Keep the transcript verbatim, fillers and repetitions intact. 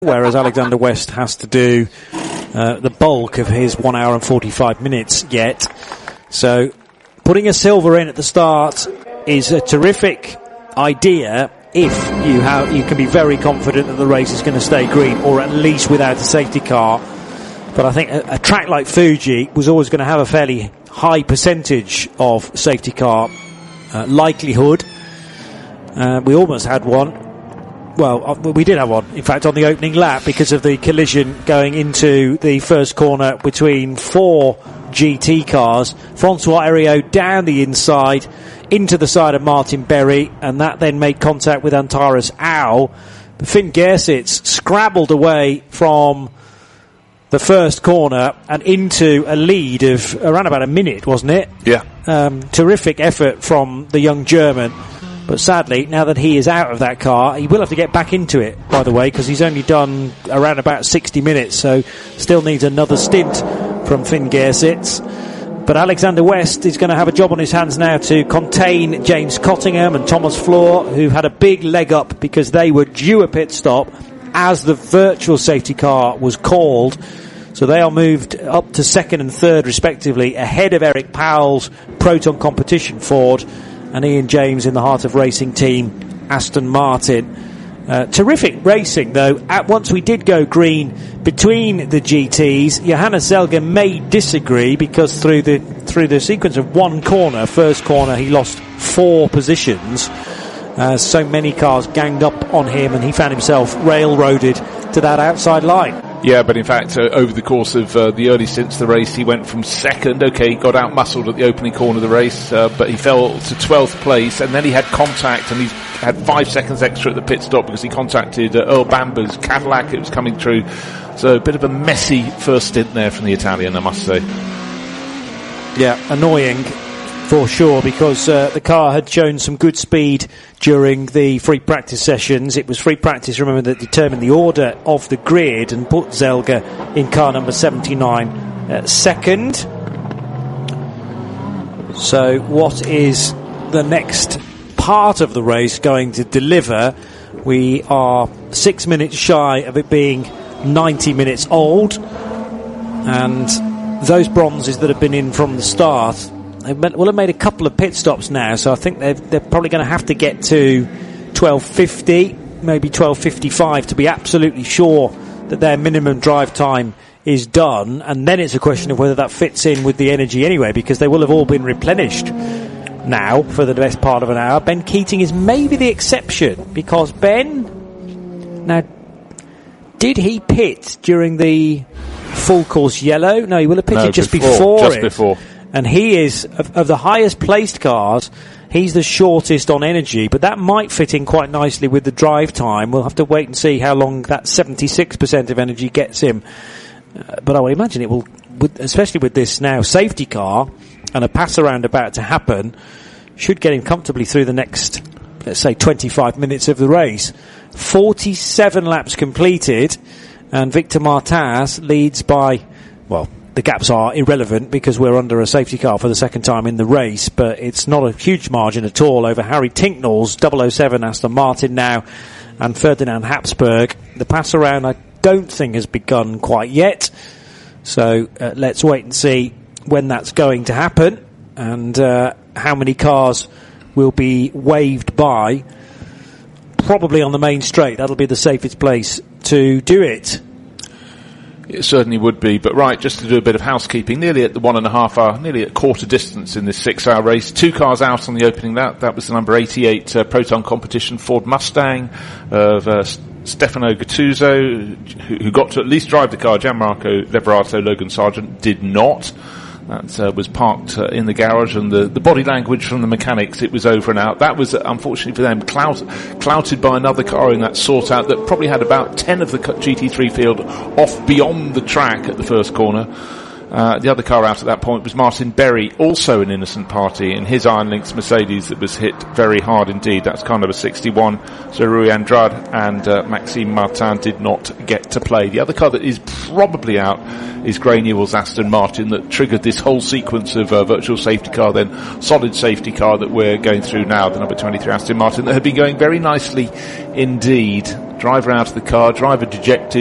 whereas Alexander West has to do uh, the bulk of his one hour and forty-five minutes yet. So putting a silver in at the start is a terrific idea if you have you can be very confident that the race is going to stay green, or at least without a safety car. But I think a, a track like Fuji was always going to have a fairly high percentage of safety car uh, likelihood. Uh, we almost had one. Well, we did have one, in fact, on the opening lap because of the collision going into the first corner between four G T cars. Francois Heriot down the inside into the side of Martin Berry, and that then made contact with Antares Au. Finn Gersitz scrabbled away from the first corner and into a lead of around about a minute, wasn't it? Yeah. Um, terrific effort from the young German. But sadly, now that he is out of that car, he will have to get back into it, by the way, because he's only done around about sixty minutes, so still needs another stint from Finn Gersitz. But Alexander West is going to have a job on his hands now to contain James Cottingham and Thomas Floor, who had a big leg up because they were due a pit stop as the virtual safety car was called. So they are moved up to second and third, respectively, ahead of Eric Powell's Proton Competition Ford and Ian James in the Heart of Racing team, Aston Martin. Uh, terrific racing, though. At once we did go green between the G Ts. Johannes Zelger may disagree because through the through the sequence of one corner, first corner, he lost four positions. Uh, so many cars ganged up on him, and he found himself railroaded to that outside line. Yeah, but in fact, uh, over the course of uh, the early stints of the race, he went from second. Okay, he got out-muscled at the opening corner of the race, uh, but he fell to twelfth place, and then he had contact, and he had five seconds extra at the pit stop because he contacted uh, Earl Bamber's Cadillac. It was coming through. So a bit of a messy first stint there from the Italian, I must say. Yeah, annoying for sure, because uh, the car had shown some good speed during the free practice sessions. It was free practice, remember, that determined the order of the grid and put Zelger in car number seventy-nine uh, second. So what is the next part of the race going to deliver? We are six minutes shy of it being ninety minutes old, and those bronzes that have been in from the start they will have made a couple of pit stops now, so I think they're, they're probably going to have to get to twelve fifty, maybe twelve fifty-five to be absolutely sure that their minimum drive time is done, and then it's a question of whether that fits in with the energy anyway, because they will have all been replenished now for the best part of an hour. Ben Keating is maybe the exception, because Ben, now, did he pit during the full course yellow? No, he will have pitted no, just before, before just it. before. And he is, of, of the highest placed cars, he's the shortest on energy, but that might fit in quite nicely with the drive time. We'll have to wait and see how long that seventy-six percent of energy gets him. Uh, but I would imagine it will, with, especially with this now safety car and a pass around about to happen, should get him comfortably through the next, let's say, twenty-five minutes of the race. forty-seven laps completed, and Victor Martins leads by, well, the gaps are irrelevant because we're under a safety car for the second time in the race, but it's not a huge margin at all over Harry Tinknell's double oh seven Aston Martin now and Ferdinand Habsburg. The pass around I don't think has begun quite yet, so uh, let's wait and see when that's going to happen and uh, how many cars will be waved by. Probably on the main straight, that'll be the safest place to do it. It certainly would be, but right, just to do a bit of housekeeping, nearly at the one and a half hour, nearly at quarter distance in this six hour race. Two cars out on the opening lap. That was the number eighty-eight uh, Proton Competition Ford Mustang of uh, Stefano Gattuso, who, who got to at least drive the car. Gianmarco Leverato, Logan Sargent did not. That uh, was parked uh, in the garage, and the, the body language from the mechanics, it was over and out. That was, uh, unfortunately for them, clout, clouted by another car in that sort out that probably had about ten of the G T three field off beyond the track at the first corner. Uh, the other car out at that point was Martin Berry, also an innocent party, in his Iron Lynx Mercedes that was hit very hard indeed. That's car number sixty-one. So Rui Andrade and uh, Maxime Martin did not get to play. The other car that is probably out is Gray Newell's Aston Martin that triggered this whole sequence of uh, virtual safety car, then solid safety car that we're going through now, the number twenty-three Aston Martin, that had been going very nicely indeed driver out of the car, driver dejected.